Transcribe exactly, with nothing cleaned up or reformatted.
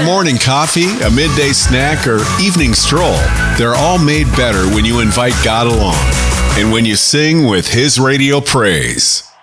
morning coffee, a midday snack, or evening stroll, they're all made better when you invite God along and when you sing with His radio praise.